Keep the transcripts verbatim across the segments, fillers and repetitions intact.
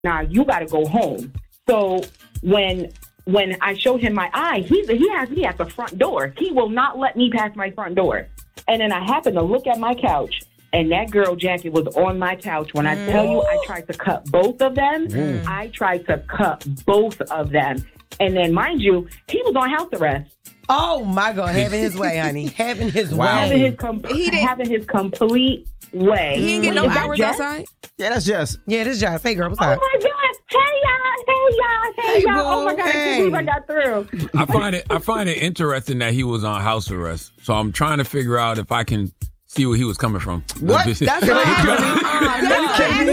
nah, you got to go home. So when when I showed him my eye, he's he has me at the front door. He will not let me pass my front door. And then I happened to look at my couch, and that girl jacket was on my couch. When I mm. tell you, I tried to cut both of them. Mm. I tried to cut both of them. And then, mind you, he was on house arrest. Oh, my God. Having his way, honey. Having his wow. way. Having his, com- having his complete way. He didn't get no hours outside? Yeah, that's Jess. Yeah, this is Jess. Hey, girl, what's oh up? Oh, my God. Hey, y'all. Hey, y'all. Hey, hey y'all. Boo. Oh, my God. Hey. I can't believe I got through. I find it, I find it interesting that he was on house arrest. So I'm trying to figure out if I can see where he was coming from. What? That's what He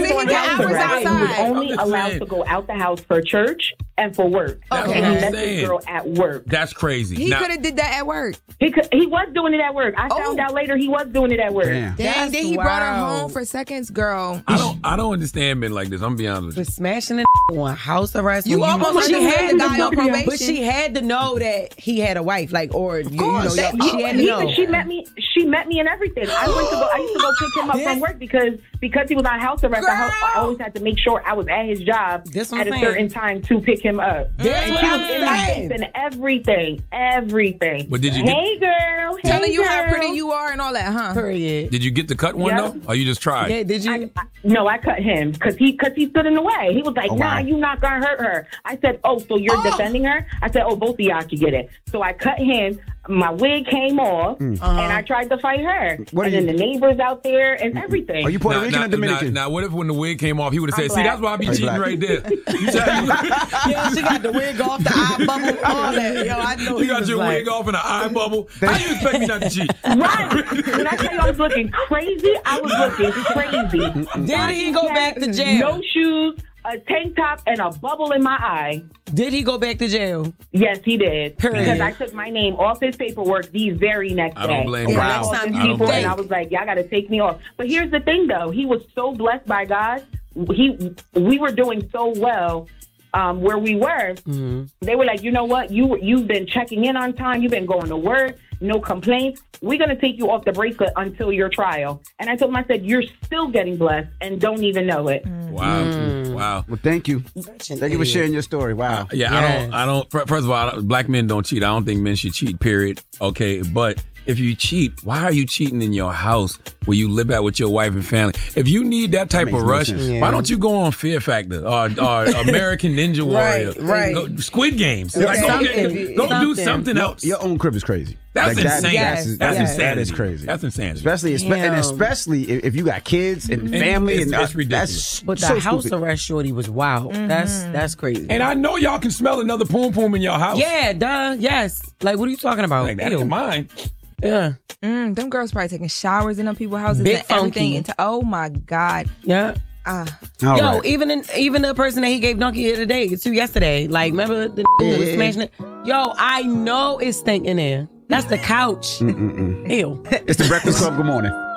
was only allowed to go out the house for church and for work. Okay. And he met this girl at work. That's crazy. He could have did that at work. He could, he was doing it at work. I oh. found out later he was doing it at work. Damn. Dang, then he wow. brought her home for seconds, girl. I don't I don't understand men like this. I'm gonna be honest with you. For smashing the on house arrest. You when almost she had the to guy know, on probation. But she had to know that he had a wife, like, or you, you know, That, she had to he, know. She met me. She met me and everything. I went to go. I used to go pick him up from work because because he was on house arrest. I, I always had to make sure I was at his job this at a saying. certain time to pick him up. This and she was in my face and everything, everything. But did you hey get, girl, hey telling you girl. how pretty you are and all that, huh? Period. Did you get the cut one Yep. though, or you just tried? Yeah, did you? I, I, no, I cut him because he because he stood in the way. He was like, oh, "Nah, wow. you not gonna hurt her." I said, "Oh, so you're oh. defending her?" I said, "Oh, both of y'all can get it." So I cut him. My wig came off, mm. uh-huh. and I tried to fight her. What and you, then the neighbors out there and everything. Are you Puerto now, Rican now, or Dominican? Now, now, what if when the wig came off, he would have said, I'm "See, black. that's why I be Are you cheating black? right there." You Yeah, she got the wig off, the eye bubble, all that. Yo, I know you he got was your like, wig off and an eye bubble. How you expect me not to cheat? Right. When I tell you I was looking crazy, I was looking crazy. Did he go back to jail? No shoes, a tank top, and a bubble in my eye. Did he go back to jail? Yes, he did. Period. Because I took my name off his paperwork the very next day. I don't blame And you. I Wow. called I them don't people blame and I was like, y'all got to take me off. But here's the thing, though. He was so blessed by God. He, we were doing so well. Um, where we were, mm-hmm. they were like, you know what? You, you've been checking in on time. You've been going to work. No complaints. We're going to take you off the bracelet until your trial. And I told him, I said, you're still getting blessed and don't even know it. Mm. Wow. Mm. Wow. Well, thank you. Thank you for sharing your story. Wow. Uh, yeah, yes. I don't, I don't, first of all, black men don't cheat. I don't think men should cheat, period. Okay. But if you cheat, why are you cheating in your house where you live at with your wife and family? If you need that type of rush, yeah. why don't you go on Fear Factor or, or American Ninja Warrior? Right, right. Go, Squid Games. Yeah, like, go get, go something. do something else. Your own crib is crazy. That's like insane. That, yes, that's, that's yes. insanity. That is crazy. That's insanity. Especially, espe- and especially if, if you got kids and family. It's, and it's uh, ridiculous. That's but the so house stupid. arrest shorty was wild. Mm-hmm. That's that's crazy. And I know y'all can smell another poom poom in your house. Yeah, duh, yes. Like, what are you talking about? Like, that Ew. ain't mine. Yeah. Mm, them girls probably taking showers in them people's houses Big and everything. funky. Into, oh, my God. Yeah. Uh, All Yo, right. even in, even the person that he gave donkey here today, to yesterday, like, remember the Yeah. who was smashing it? Yo, I know it's stinking there. That's the couch. Mm-mm-mm. Ew. It's the Breakfast Club. Good morning.